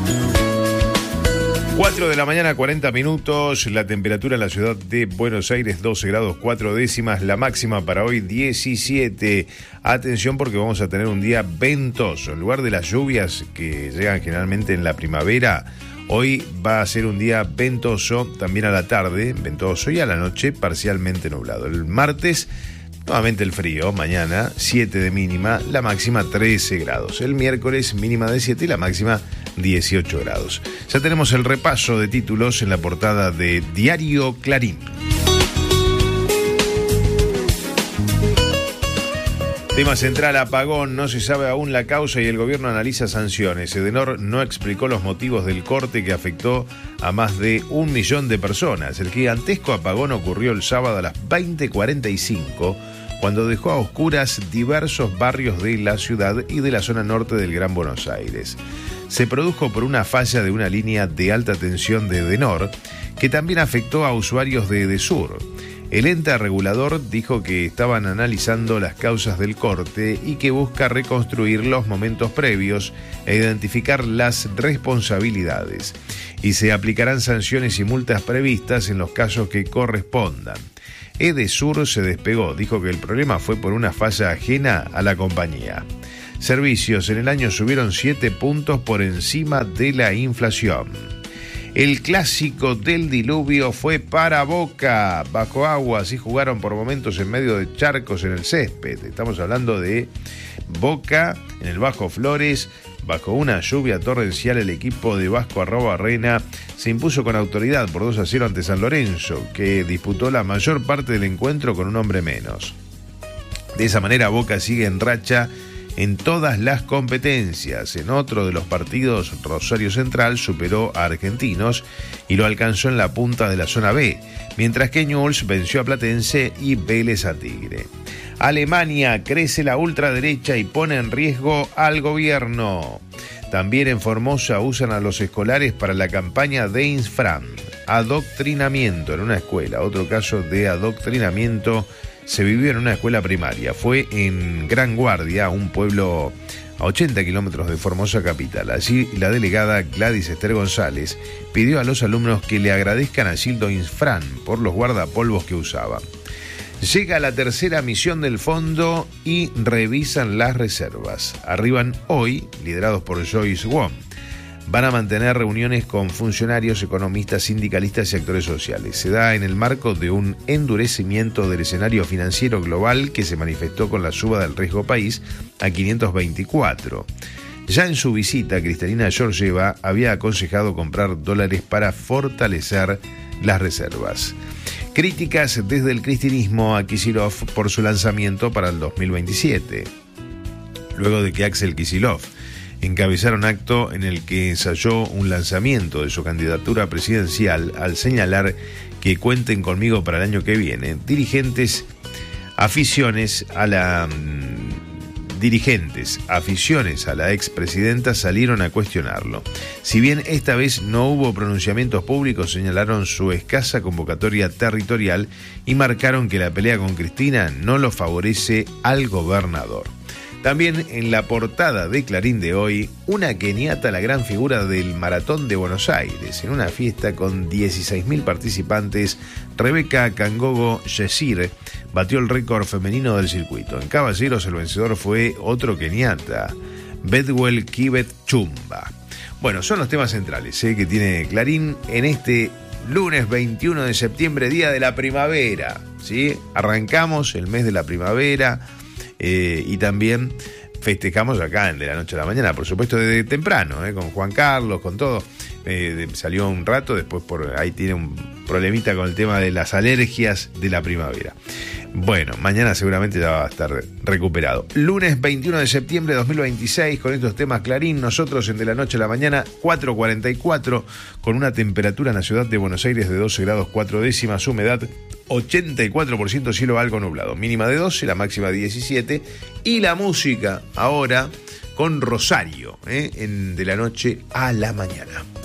4 de la mañana, 40 minutos, la temperatura en la ciudad de Buenos Aires, 12 grados 4 décimas, la máxima para hoy 17. Atención porque vamos a tener un día ventoso. En lugar de las lluvias que llegan generalmente en la primavera, hoy va a ser un día ventoso, también a la tarde, ventoso, y a la noche parcialmente nublado. El martes, nuevamente el frío, mañana 7 de mínima, la máxima 13 grados. El miércoles mínima de 7 y la máxima 18 grados. Ya tenemos el repaso de títulos en la portada de Diario Clarín. Tema central, apagón, no se sabe aún la causa y el gobierno analiza sanciones. Edenor no explicó los motivos del corte que afectó a más de 1 millón de personas. El gigantesco apagón ocurrió el sábado a las 20:45, cuando dejó a oscuras diversos barrios de la ciudad y de la zona norte del Gran Buenos Aires. Se produjo por una falla de una línea de alta tensión de Edenor, que también afectó a usuarios de Edesur. El ente regulador dijo que estaban analizando las causas del corte y que busca reconstruir los momentos previos e identificar las responsabilidades. Y se aplicarán sanciones y multas previstas en los casos que correspondan. Edesur se despegó, dijo que el problema fue por una falla ajena a la compañía. Servicios en el año subieron 7 puntos por encima de la inflación. El clásico del diluvio fue para Boca. Bajo agua, así jugaron por momentos en medio de charcos en el césped. Estamos hablando de Boca, en el Bajo Flores. Bajo una lluvia torrencial, el equipo de Vasco Arrobarrena se impuso con autoridad por 2-0 ante San Lorenzo, que disputó la mayor parte del encuentro con un hombre menos. De esa manera, Boca sigue en racha en todas las competencias. En otro de los partidos, Rosario Central superó a Argentinos y lo alcanzó en la punta de la zona B, mientras que Newell's venció a Platense y Vélez a Tigre. Alemania, crece la ultraderecha y pone en riesgo al gobierno. También en Formosa usan a los escolares para la campaña de Infran. Adoctrinamiento en una escuela. Otro caso de adoctrinamiento se vivió en una escuela primaria. Fue en Gran Guardia, un pueblo a 80 kilómetros de Formosa capital. Allí la delegada Gladys Esther González pidió a los alumnos que le agradezcan a Gildo Infran por los guardapolvos que usaban. Llega la tercera misión del fondo y revisan las reservas. Arriban hoy, liderados por Joyce Wong. Van a mantener reuniones con funcionarios, economistas, sindicalistas y actores sociales. Se da en el marco de un endurecimiento del escenario financiero global que se manifestó con la suba del riesgo país a 524. Ya en su visita, Cristalina Georgieva había aconsejado comprar dólares para fortalecer las reservas. Críticas desde el cristinismo a Kicillof por su lanzamiento para el 2027. Luego de que Axel Kicillof encabezara un acto en el que ensayó un lanzamiento de su candidatura presidencial, al señalar que cuenten conmigo para el año que viene, dirigentes, aficiones a la expresidenta salieron a cuestionarlo. Si bien esta vez no hubo pronunciamientos públicos, señalaron su escasa convocatoria territorial y marcaron que la pelea con Cristina no lo favorece al gobernador. También en la portada de Clarín de hoy, una keniata, la gran figura del Maratón de Buenos Aires. En una fiesta con 16.000 participantes, Rebeca Kangogo Yesir batió el récord femenino del circuito. En caballeros, el vencedor fue otro keniata, Bedwell Kibet Chumba. Bueno, son los temas centrales que tiene Clarín en este lunes 21 de septiembre, día de la primavera, ¿sí? Arrancamos el mes de la primavera. Y también festejamos acá en De la Noche a la Mañana, por supuesto desde temprano, con Juan Carlos, con todo. Salió un rato, después por ahí tiene un problemita con el tema de las alergias de la primavera. Bueno, mañana seguramente ya va a estar recuperado. Lunes 21 de septiembre de 2026, con estos temas Clarín, nosotros en De la Noche a la Mañana, 4:44, con una temperatura en la ciudad de Buenos Aires de 12 grados 4 décimas, humedad 84%, cielo algo nublado, mínima de 12, la máxima de 17, y la música ahora con Rosario, en De la Noche a la Mañana.